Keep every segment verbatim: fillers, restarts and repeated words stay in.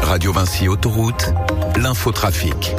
Radio Vinci Autoroute, l'infotrafic.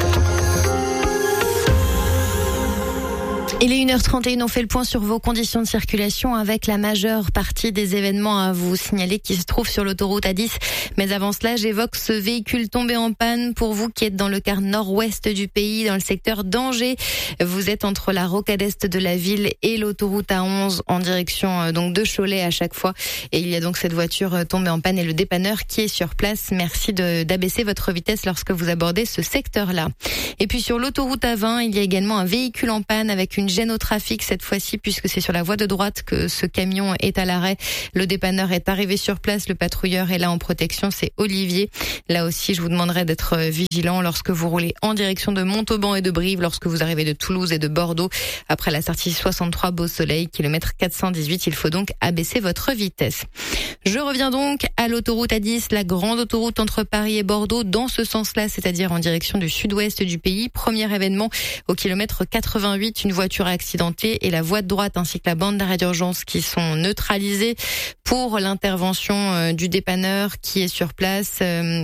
Il est une heure trente et une, on fait le point sur vos conditions de circulation avec la majeure partie des événements à vous signaler qui se trouvent sur l'autoroute A dix. Mais avant cela, j'évoque ce véhicule tombé en panne pour vous qui êtes dans le quart nord-ouest du pays, dans le secteur d'Angers. Vous êtes entre la rocade est de la ville et l'autoroute A onze en direction donc de Cholet à chaque fois. Et il y a donc cette voiture tombée en panne et le dépanneur qui est sur place. Merci de, d'abaisser votre vitesse lorsque vous abordez ce secteur-là. Et puis sur l'autoroute A vingt, il y a également un véhicule en panne avec une gêne au trafic cette fois-ci puisque c'est sur la voie de droite que ce camion est à l'arrêt. Le dépanneur est arrivé sur place, le patrouilleur est là en protection, c'est Olivier. Là aussi, je vous demanderai d'être vigilant lorsque vous roulez en direction de Montauban et de Brive, lorsque vous arrivez de Toulouse et de Bordeaux. Après la sortie soixante-trois Beau Soleil, kilomètre quatre cent dix-huit, il faut donc abaisser votre vitesse. Je reviens donc à l'autoroute A dix, la grande autoroute entre Paris et Bordeaux, dans ce sens-là, c'est-à-dire en direction du sud-ouest du pays. Premier événement au kilomètre quatre-vingt-huit, une voiture accidentée et la voie de droite ainsi que la bande d'arrêt d'urgence qui sont neutralisées pour l'intervention du dépanneur qui est sur place.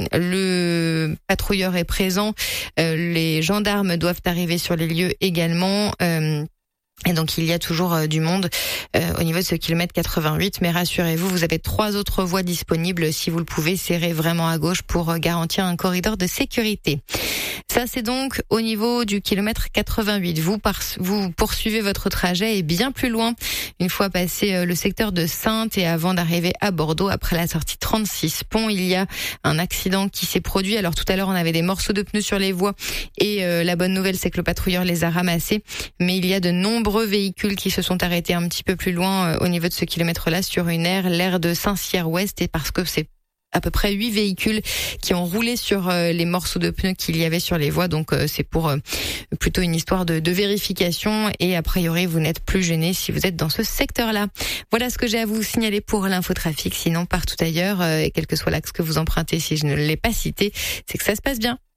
Le patrouilleur est présent, les gendarmes doivent arriver sur les lieux également. Et donc il y a toujours euh, du monde euh, au niveau de ce kilomètre quatre-vingt-huit, mais rassurez-vous, vous avez trois autres voies disponibles si vous le pouvez, serrez vraiment à gauche pour euh, garantir un corridor de sécurité. Ça c'est donc au niveau du kilomètre quatre-vingt-huit. Vous, par, vous poursuivez votre trajet et bien plus loin, une fois passé euh, le secteur de Saintes et avant d'arriver à Bordeaux, après la sortie trente-six pont, il y a un accident qui s'est produit. Alors tout à l'heure on avait des morceaux de pneus sur les voies et euh, la bonne nouvelle c'est que le patrouilleur les a ramassés, mais il y a de nombreux véhicules qui se sont arrêtés un petit peu plus loin euh, au niveau de ce kilomètre-là sur une aire, l'aire de Saint-Cyr-Ouest, et parce que c'est à peu près huit véhicules qui ont roulé sur euh, les morceaux de pneus qu'il y avait sur les voies. Donc euh, c'est pour euh, plutôt une histoire de, de vérification et a priori vous n'êtes plus gêné si vous êtes dans ce secteur-là. Voilà ce que j'ai à vous signaler pour l'infotrafic. Sinon partout ailleurs, euh, et quel que soit l'axe que vous empruntez, si je ne l'ai pas cité, c'est que ça se passe bien.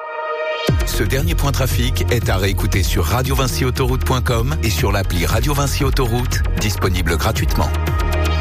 Ce dernier point trafic est à réécouter sur radio vinci autoroute point com et sur l'appli Radio Vinci Autoroute, disponible gratuitement.